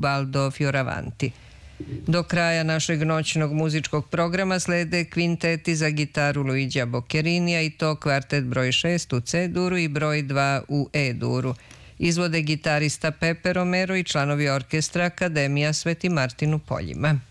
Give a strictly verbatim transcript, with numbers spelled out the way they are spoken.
Ubaldo Fioravanti. Do kraja našeg noćnog muzičkog programa slede kvinteti za gitaru Luigija Boccherinija i to kvartet broj šest u C-duru i broj dva u E-duru. Izvode gitarista Pepe Romero i članovi orkestra Akademija Sveti Martin u Poljima.